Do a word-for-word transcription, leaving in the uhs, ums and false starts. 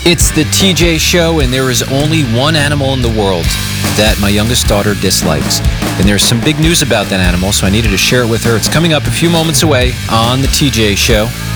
It's the T J Show, and there is only one animal in the world that my youngest daughter dislikes. And there's some big news about that animal, so I needed to share it with her. It's coming up a few moments away on the T J Show.